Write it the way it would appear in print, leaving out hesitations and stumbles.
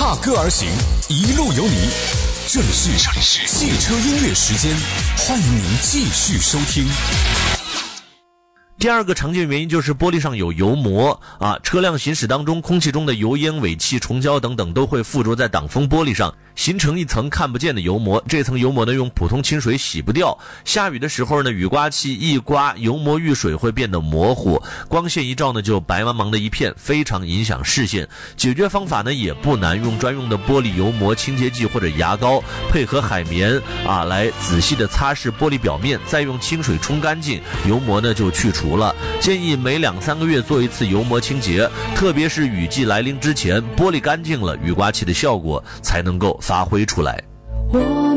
踏歌而行，一路有你。这里是汽车音乐时间，欢迎您继续收听。 第二个常见原因就是玻璃上有油膜车辆行驶当中，空气中的油烟、尾气、虫胶等等都会附着在挡风玻璃上，形成一层看不见的油膜。这层油膜呢，用普通清水洗不掉。下雨的时候呢，雨刮器一刮，油膜遇水会变得模糊，光线一照呢，就白茫茫的一片，非常影响视线。解决方法呢也不难，用专用的玻璃油膜清洁剂或者牙膏，配合海绵来仔细的擦拭玻璃表面，再用清水冲干净，油膜呢就去除了。建议每2-3个月做一次油膜清洁，特别是雨季来临之前，玻璃干净了，雨刮器的效果才能够发挥出来。